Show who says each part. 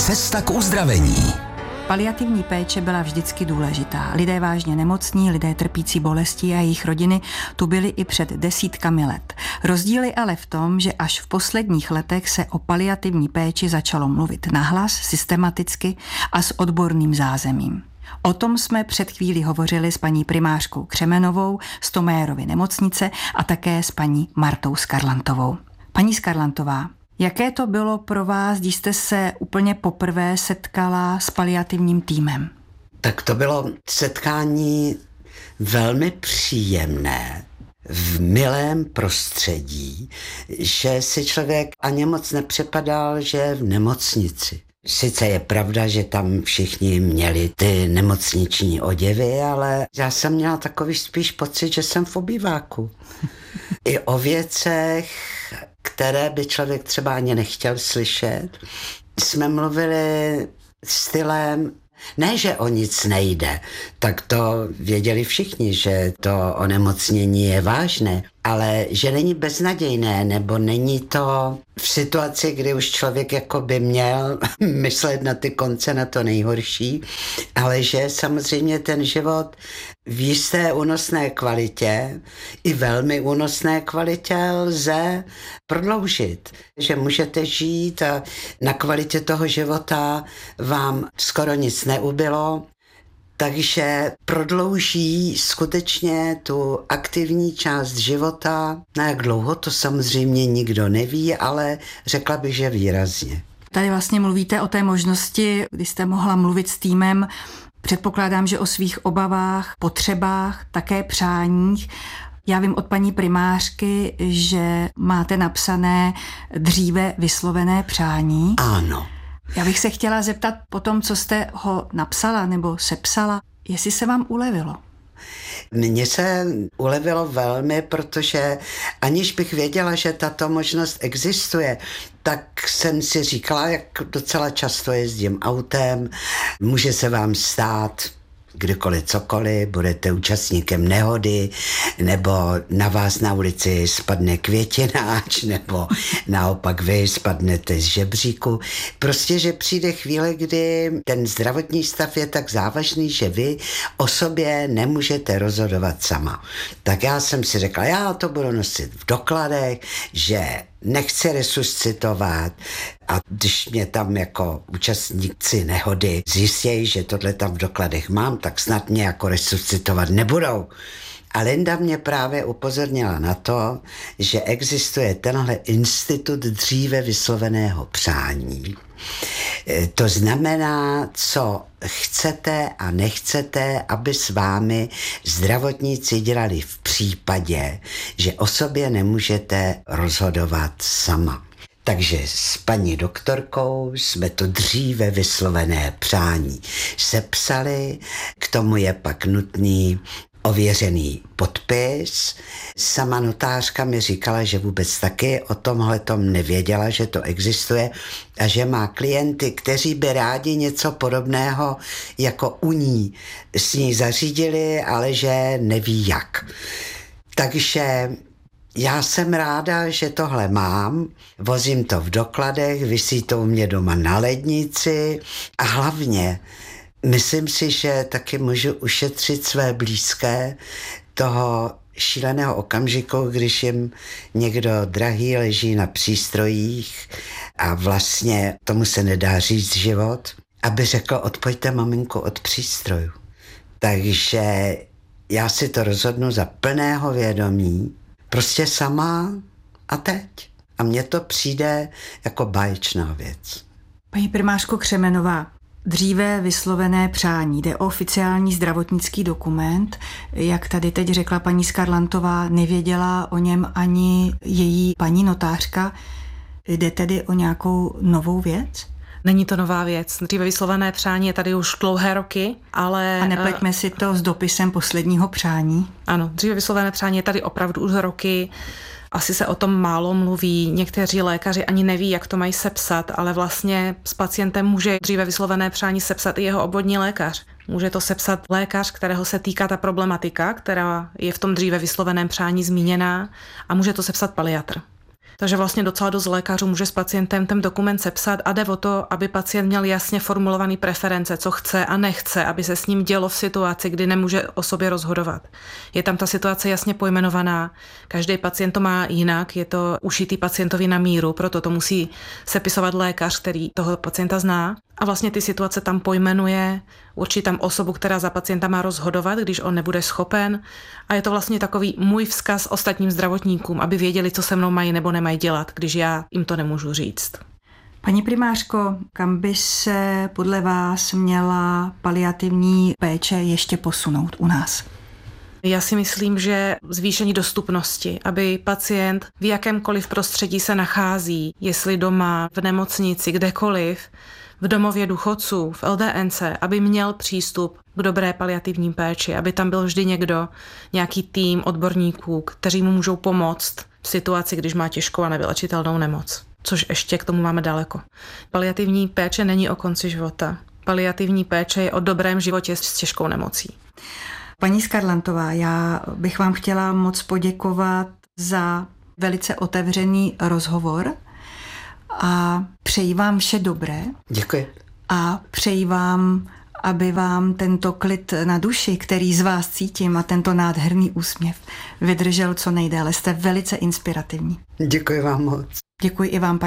Speaker 1: Cesta k uzdravení.
Speaker 2: Paliativní péče byla vždycky důležitá. Lidé vážně nemocní, lidé trpící bolestí a jejich rodiny tu byli i před desítkami let. Rozdíl je ale v tom, že až v posledních letech se o paliativní péči začalo mluvit nahlas, systematicky a s odborným zázemím. O tom jsme před chvílí hovořili s paní primářkou Křemenovou z Thomayerovy nemocnice a také s paní Martou Skarlantovou. Paní Skarlantová, jaké to bylo pro vás, když jste se úplně poprvé setkala s paliativním týmem?
Speaker 3: Tak to bylo setkání velmi příjemné, v milém prostředí, že si člověk ani moc nepřipadal, že je v nemocnici. Sice je pravda, že tam všichni měli ty nemocniční oděvy, ale já jsem měla takový spíš pocit, že jsem v obýváku. I o věcech, které by člověk třeba ani nechtěl slyšet, jsme mluvili stylem, ne, že o nic nejde, tak to věděli všichni, že to onemocnění je vážné, ale že není beznadějné, nebo není to v situaci, kdy už člověk jako by měl myslet na ty konce, na to nejhorší, ale že samozřejmě ten život v jisté únosné kvalitě, i velmi únosné kvalitě lze prodloužit. Že můžete žít a na kvalitě toho života vám skoro nic neubylo, takže prodlouží skutečně tu aktivní část života. Na jak dlouho, to samozřejmě nikdo neví, ale řekla bych, že výrazně.
Speaker 2: Tady vlastně mluvíte o té možnosti, kdy jste mohla mluvit s týmem. Předpokládám, že o svých obavách, potřebách, také přáních. Já vím od paní primářky, že máte napsané dříve vyslovené přání.
Speaker 3: Ano.
Speaker 2: Já bych se chtěla zeptat po tom, co jste ho napsala nebo sepsala, jestli se vám ulevilo.
Speaker 3: Mně se ulevilo velmi, protože aniž bych věděla, že tato možnost existuje, tak jsem si říkala, jak docela často jezdím autem, může se vám stát kdykoliv cokoliv, budete účastníkem nehody, nebo na vás na ulici spadne květináč, nebo naopak vy spadnete z žebříku. Prostě, že přijde chvíle, kdy ten zdravotní stav je tak závažný, že vy o sobě nemůžete rozhodovat sama. Tak já jsem si řekla, já to budu nosit v dokladech, že nechci resuscitovat a když mě tam jako účastníci nehody zjistějí, že tohle tam v dokladech mám, tak snad mě jako resuscitovat nebudou. A Linda mě právě upozornila na to, že existuje tenhle institut dříve vysloveného přání. To znamená, co chcete a nechcete, aby s vámi zdravotníci dělali v případě, že o sobě nemůžete rozhodovat sama. Takže s paní doktorkou jsme to dříve vyslovené přání sepsali, k tomu je pak nutný ověřený podpis. Sama notářka mi říkala, že vůbec taky o tomhletom nevěděla, že to existuje a že má klienty, kteří by rádi něco podobného jako u ní s ní zařídili, ale že neví jak. Takže já jsem ráda, že tohle mám, vozím to v dokladech, visí to u mě doma na lednici a hlavně myslím si, že taky můžu ušetřit své blízké toho šíleného okamžiku, když jim někdo drahý leží na přístrojích a vlastně tomu se nedá říct život, aby řekl, odpojte maminku od přístrojů. Takže já si to rozhodnu za plného vědomí, prostě sama a teď. A mně to přijde jako báječná věc.
Speaker 2: Paní primářko Křemenová, dříve vyslovené přání, jde o oficiální zdravotnický dokument. Jak tady teď řekla paní Skarlantová, nevěděla o něm ani její paní notářka. Jde tedy o nějakou novou věc?
Speaker 4: Není to nová věc. Dříve vyslovené přání je tady už dlouhé roky, ale...
Speaker 2: A nepleťme si to s dopisem posledního přání?
Speaker 4: Ano, dříve vyslovené přání je tady opravdu už roky. Asi se o tom málo mluví, někteří lékaři ani neví, jak to mají sepsat, ale vlastně s pacientem může dříve vyslovené přání sepsat i jeho obvodní lékař. Může to sepsat lékař, kterého se týká ta problematika, která je v tom dříve vysloveném přání zmíněná, a může to sepsat paliatr. Takže vlastně docela dost lékařů může s pacientem ten dokument sepsat a jde o to, aby pacient měl jasně formulovaný preference, co chce a nechce, aby se s ním dělo v situaci, kdy nemůže o sobě rozhodovat. Je tam ta situace jasně pojmenovaná, každý pacient to má jinak, je to ušitý pacientovi na míru, proto to musí sepisovat lékař, který toho pacienta zná. A vlastně ty situace tam pojmenuje, určí tam osobu, která za pacienta má rozhodovat, když on nebude schopen. A je to vlastně takový můj vzkaz ostatním zdravotníkům, aby věděli, co se mnou mají nebo nemají dělat, když já jim to nemůžu říct.
Speaker 2: Paní primářko, kam by se podle vás měla paliativní péče ještě posunout u nás?
Speaker 4: Já si myslím, že zvýšení dostupnosti, aby pacient v jakémkoliv prostředí se nachází, jestli doma, v nemocnici, kdekoliv, v domově důchodců, v LDNC, aby měl přístup k dobré paliativní péči, aby tam byl vždy někdo, nějaký tým odborníků, kteří mu můžou pomoct v situaci, když má těžkou a nevylečitelnou nemoc. Což ještě k tomu máme daleko. Paliativní péče není o konci života. Paliativní péče je o dobrém životě s těžkou nemocí.
Speaker 2: Paní Skarlantová, já bych vám chtěla moc poděkovat za velice otevřený rozhovor a přeji vám vše dobré.
Speaker 3: Děkuji.
Speaker 2: A přeji vám, aby vám tento klid na duši, který z vás cítím, a tento nádherný úsměv vydržel co nejdéle. Jste velice inspirativní.
Speaker 3: Děkuji vám moc.
Speaker 2: Děkuji i vám,